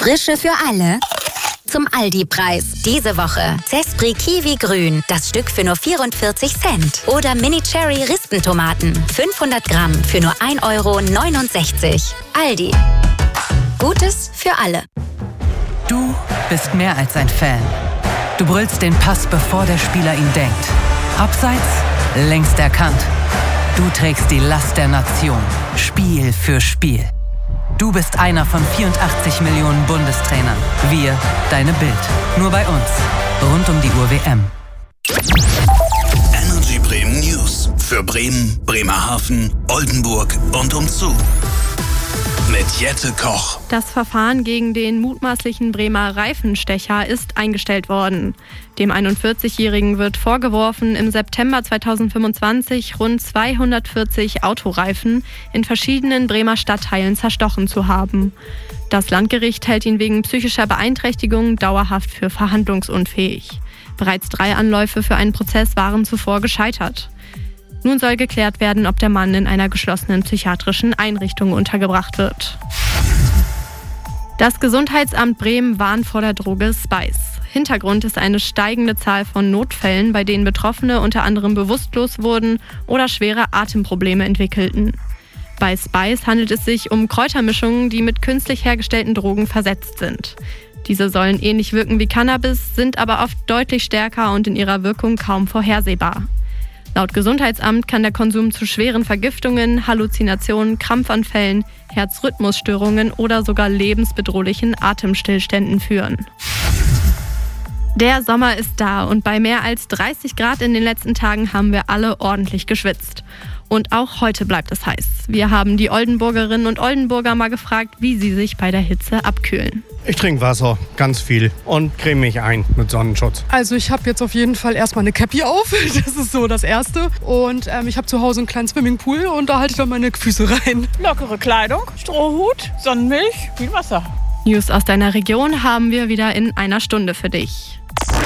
Frische für alle. Zum Aldi-Preis. Diese Woche Zespri Kiwi Grün, das Stück für nur 44 Cent. Oder Mini Cherry Rispentomaten, 500 Gramm für nur 1,69 €. Aldi. Gutes für alle. Du bist mehr als ein Fan. Du brüllst den Pass, bevor der Spieler ihn denkt. Abseits, längst erkannt. Du trägst die Last der Nation, Spiel für Spiel. Du bist einer von 84 Millionen Bundestrainern. Wir, deine Bild. Nur bei uns. Rund um die Uhr WM. Energy Bremen News. Für Bremen, Bremerhaven, Oldenburg und umzu. Mit Jette Koch. Das Verfahren gegen den mutmaßlichen Bremer Reifenstecher ist eingestellt worden. Dem 41-Jährigen wird vorgeworfen, im September 2025 rund 240 Autoreifen in verschiedenen Bremer Stadtteilen zerstochen zu haben. Das Landgericht hält ihn wegen psychischer Beeinträchtigung dauerhaft für verhandlungsunfähig. Bereits 3 Anläufe für einen Prozess waren zuvor gescheitert. Nun soll geklärt werden, ob der Mann in einer geschlossenen psychiatrischen Einrichtung untergebracht wird. Das Gesundheitsamt Bremen warnt vor der Droge Spice. Hintergrund ist eine steigende Zahl von Notfällen, bei denen Betroffene unter anderem bewusstlos wurden oder schwere Atemprobleme entwickelten. Bei Spice handelt es sich um Kräutermischungen, die mit künstlich hergestellten Drogen versetzt sind. Diese sollen ähnlich wirken wie Cannabis, sind aber oft deutlich stärker und in ihrer Wirkung kaum vorhersehbar. Laut Gesundheitsamt kann der Konsum zu schweren Vergiftungen, Halluzinationen, Krampfanfällen, Herzrhythmusstörungen oder sogar lebensbedrohlichen Atemstillständen führen. Der Sommer ist da und bei mehr als 30 Grad in den letzten Tagen haben wir alle ordentlich geschwitzt. Und auch heute bleibt es heiß. Wir haben die Oldenburgerinnen und Oldenburger mal gefragt, wie sie sich bei der Hitze abkühlen. Ich trinke Wasser, ganz viel und creme mich ein mit Sonnenschutz. Also ich habe jetzt auf jeden Fall erstmal eine Cappy auf, das ist so das Erste. Und ich habe zu Hause einen kleinen Swimmingpool und da halte ich dann meine Füße rein. Lockere Kleidung, Strohhut, Sonnenmilch, viel Wasser. News aus deiner Region haben wir wieder in einer Stunde für dich.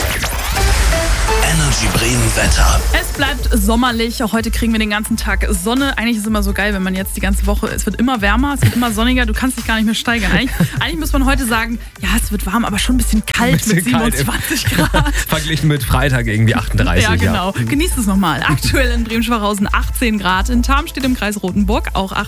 Energy Bremen Wetter. Es bleibt sommerlich. Auch heute kriegen wir den ganzen Tag Sonne. Eigentlich ist es immer so geil, wenn man jetzt die ganze Woche, es wird immer wärmer, es wird immer sonniger, du kannst dich gar nicht mehr steigern. Eigentlich muss man heute sagen, ja, es wird warm, aber schon ein bisschen kalt mit 27 Grad. Verglichen mit Freitag irgendwie 38. Ja, genau. Genießt es nochmal. Aktuell in Bremen-Schwarhausen 18 Grad, in Tarmstedt im Kreis Rothenburg auch 18